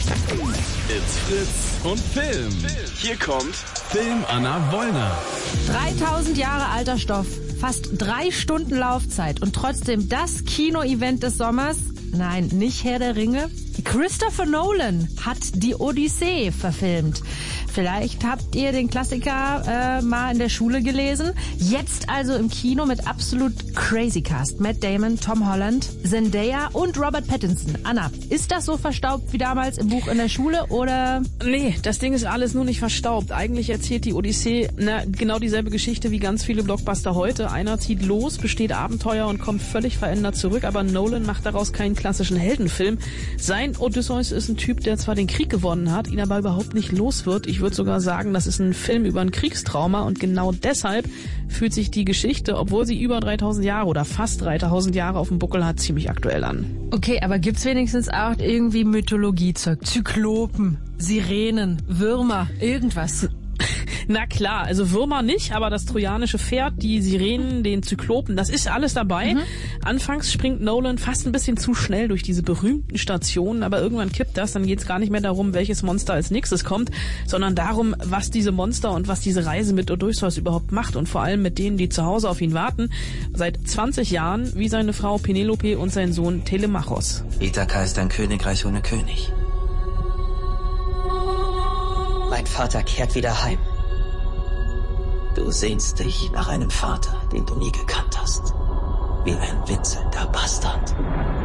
It's Fritz und Film. Hier kommt Film Anna Wollner. 3000 Jahre alter Stoff, fast 3 Stunden Laufzeit und trotzdem das Kino-Event des Sommers? Nein, nicht Herr der Ringe. Christopher Nolan hat die Odyssee verfilmt. Vielleicht habt ihr den Klassiker mal in der Schule gelesen. Jetzt also im Kino mit absolut crazy Cast. Matt Damon, Tom Holland, Zendaya und Robert Pattinson. Anna, ist das so verstaubt wie damals im Buch in der Schule oder? Nee, das Ding ist alles nur nicht verstaubt. Eigentlich erzählt die Odyssee genau dieselbe Geschichte wie ganz viele Blockbuster heute. Einer zieht los, besteht Abenteuer und kommt völlig verändert zurück. Aber Nolan macht daraus keinen klassischen Heldenfilm. Sein Odysseus ist ein Typ, der zwar den Krieg gewonnen hat, ihn aber überhaupt nicht los wird. Ich würde sogar sagen, das ist ein Film über ein Kriegstrauma und genau deshalb fühlt sich die Geschichte, obwohl sie über 3000 Jahre oder fast 3000 Jahre auf dem Buckel hat, ziemlich aktuell an. Okay, aber gibt's wenigstens auch irgendwie Mythologiezeug? Zyklopen, Sirenen, Würmer, irgendwas? Na klar, also Würmer nicht, aber das trojanische Pferd, die Sirenen, den Zyklopen, das ist alles dabei. Anfangs springt Nolan fast ein bisschen zu schnell durch diese berühmten Stationen, aber irgendwann kippt das, dann geht's gar nicht mehr darum, welches Monster als nächstes kommt, sondern darum, was diese Monster und was diese Reise mit Odysseus überhaupt macht und vor allem mit denen, die zu Hause auf ihn warten, seit 20 Jahren, wie seine Frau Penelope und sein Sohn Telemachos. Ithaka ist ein Königreich ohne König. Mein Vater kehrt wieder heim. Du sehnst dich nach einem Vater, den du nie gekannt hast. Wie ein winselnder Bastard.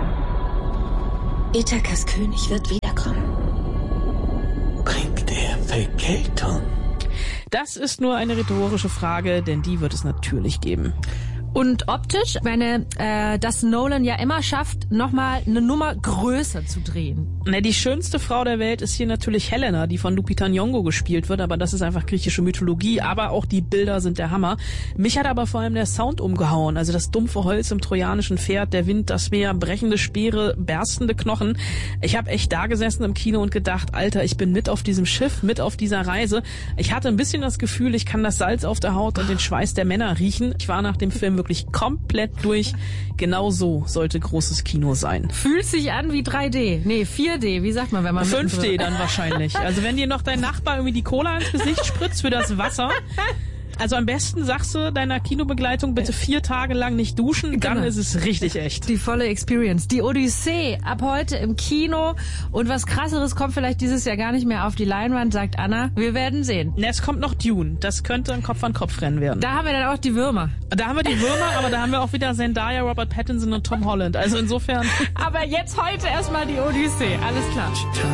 Ithakas König wird wiederkommen. Bringt er Vergeltung? Das ist nur eine rhetorische Frage, denn die wird es natürlich geben. Und optisch, dass Nolan ja immer schafft, nochmal eine Nummer größer zu drehen. Die schönste Frau der Welt ist hier natürlich Helena, die von Lupita Nyong'o gespielt wird, aber das ist einfach griechische Mythologie, aber auch die Bilder sind der Hammer. Mich hat aber vor allem der Sound umgehauen, also das dumpfe Holz im trojanischen Pferd, der Wind, das Meer, brechende Speere, berstende Knochen. Ich habe echt da gesessen im Kino und gedacht, Alter, ich bin mit auf diesem Schiff, mit auf dieser Reise. Ich hatte ein bisschen das Gefühl, ich kann das Salz auf der Haut und den Schweiß der Männer riechen. Ich war nach dem Film wirklich komplett durch. Genau so sollte großes Kino sein. Fühlt sich an wie 3D. Nee, 4D. Wie sagt man, wenn man 5D dann wahrscheinlich. Also wenn dir noch dein Nachbar irgendwie die Cola ins Gesicht spritzt für das Wasser. Also am besten sagst du deiner Kinobegleitung bitte 4 Tage lang nicht duschen, dann ist es richtig echt. Die volle Experience. Die Odyssee ab heute im Kino. Und was Krasseres kommt vielleicht dieses Jahr gar nicht mehr auf die Leinwand, sagt Anna. Wir werden sehen. Es kommt noch Dune. Das könnte ein Kopf-an-Kopf-Rennen werden. Da haben wir dann auch die Würmer. Da haben wir die Würmer, aber da haben wir auch wieder Zendaya, Robert Pattinson und Tom Holland. Also insofern... Aber jetzt heute erstmal die Odyssee. Alles klar.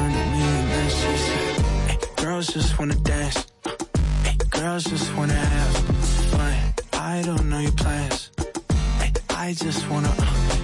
Girls just wanna have fun. I don't know your plans. I just wanna